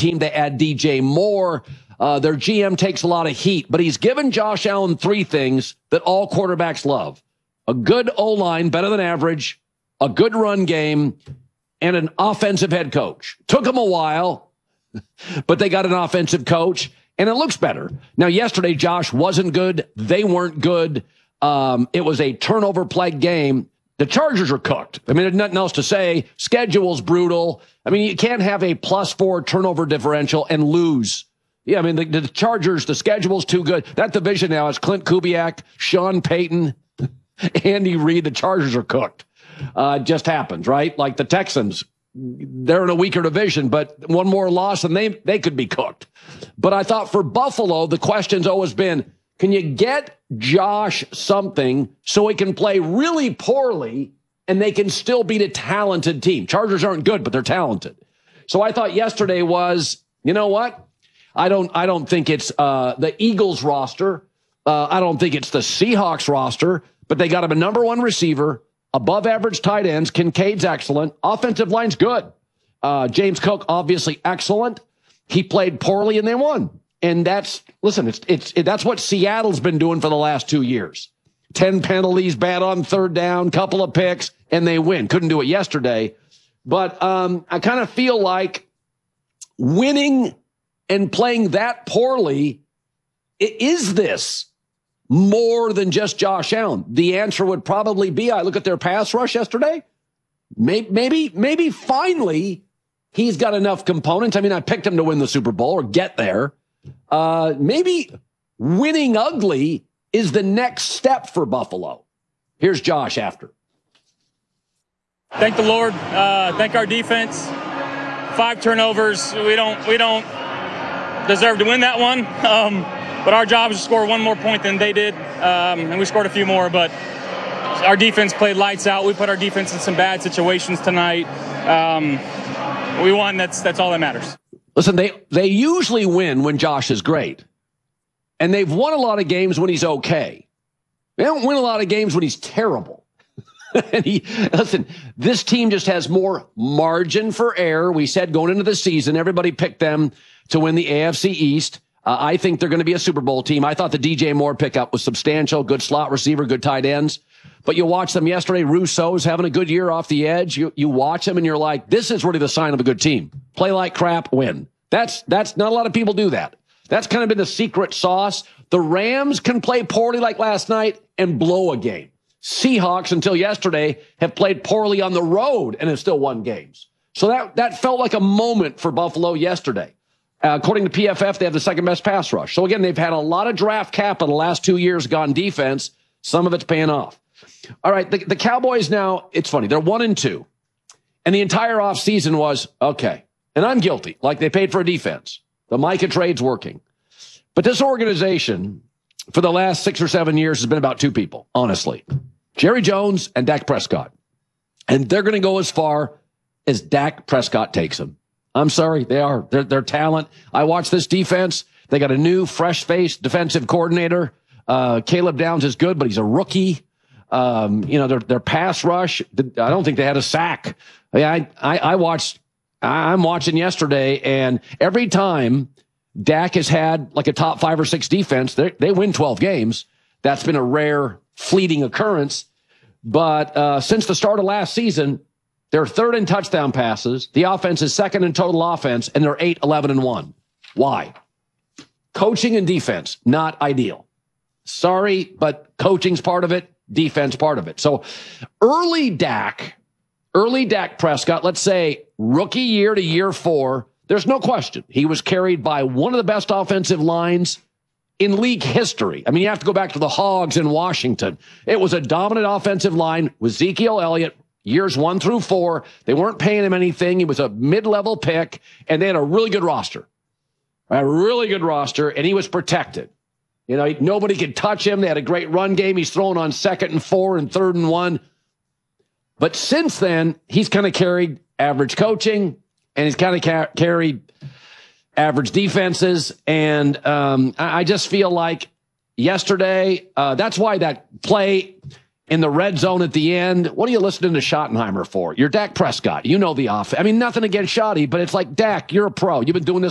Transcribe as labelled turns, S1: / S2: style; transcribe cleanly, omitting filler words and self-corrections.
S1: team. They add DJ Moore. Their GM takes a lot of heat, but he's given Josh Allen three things that all quarterbacks love: a good O-line, better than average, a good run game, and an offensive head coach. Took them a while, but they got an offensive coach, and it looks better. Now, yesterday, Josh wasn't good. They weren't good. It was a turnover-plagued game. The Chargers are cooked. I mean, there's nothing else to say. Schedule's brutal. I mean, you can't have a +4 turnover differential and lose. Yeah, I mean, the Chargers, the schedule's too good. That division now is Clint Kubiak, Sean Payton, Andy Reid. The Chargers are cooked. It just happens, right? Like the Texans, they're in a weaker division, but one more loss and they could be cooked. But I thought for Buffalo, the question's always been, can you get Josh something so he can play really poorly and they can still beat a talented team? Chargers aren't good, but they're talented. So I thought yesterday was, you know what? I don't think it's the Eagles roster. I don't think it's the Seahawks roster, but they got him a number one receiver, above average tight ends. Kincaid's excellent. Offensive line's good. James Cook, obviously excellent. He played poorly and they won. And that's what Seattle's been doing for the last 2 years. 10 penalties, bad on third down, couple of picks, and they win. Couldn't do it yesterday. But I kind of feel like winning and playing that poorly, is this more than just Josh Allen? The answer would probably be, I look at their pass rush yesterday. Maybe finally he's got enough components. I mean, I picked him to win the Super Bowl or get there. Maybe winning ugly is the next step for Buffalo. Here's Josh after.
S2: Thank the Lord. Thank our defense. 5 turnovers. We don't deserve to win that one. But our job is to score one more point than they did. And we scored a few more, but our defense played lights out. We put our defense in some bad situations tonight. We won. That's all that matters.
S1: Listen, they usually win when Josh is great. And they've won a lot of games when he's okay. They don't win a lot of games when he's terrible. And listen, this team just has more margin for error. We said going into the season, everybody picked them to win the AFC East. I think they're going to be a Super Bowl team. I thought the DJ Moore pickup was substantial. Good slot receiver, good tight ends. But you watch them yesterday. Rousseau's having a good year off the edge. You watch him and you're like, this is really the sign of a good team. Play like crap, win. That's not a lot of people do that. That's kind of been the secret sauce. The Rams can play poorly like last night and blow a game. Seahawks, until yesterday, have played poorly on the road and have still won games. So that felt like a moment for Buffalo yesterday. According to PFF, they have the second best pass rush. So again, they've had a lot of draft capital the last 2 years gone defense. Some of it's paying off. All right, the Cowboys now, it's funny. They're 1-2. And the entire offseason was, okay, and I'm guilty. Like they paid for a defense. The Micah trade's working. But this organization, for the last 6 or 7 years, has been about two people, honestly. Jerry Jones and Dak Prescott. And they're going to go as far as Dak Prescott takes them. I'm sorry, they are. They're talent. I watched this defense. They got a new, fresh-faced defensive coordinator. Caleb Downs is good, but he's a rookie. Their pass rush, I don't think they had a sack. I'm watching yesterday, and every time Dak has had like a top 5 or 6 defense, they win 12 games. That's been a rare, fleeting occurrence. But since the start of last season, they're third in touchdown passes. The offense is second in total offense, and they're 8-11-1. Why? Coaching and defense, not ideal. Sorry, but coaching's part of it, defense part of it. So early Dak Prescott, let's say rookie year to year 4, there's no question. He was carried by one of the best offensive lines in league history. I mean, you have to go back to the Hogs in Washington. It was a dominant offensive line with Ezekiel Elliott. Years 1 through 4, they weren't paying him anything. He was a mid-level pick, and they had a really good roster. And he was protected. You know, nobody could touch him. They had a great run game. He's throwing on 2nd and 4 and 3rd and 1. But since then, he's kind of carried average coaching, and he's kind of carried average defenses. And I just feel like yesterday, that's why that play in the red zone at the end, what are you listening to Schottenheimer for? You're Dak Prescott. You know the offense. I mean, nothing against Schotty, but it's like, Dak, you're a pro. You've been doing this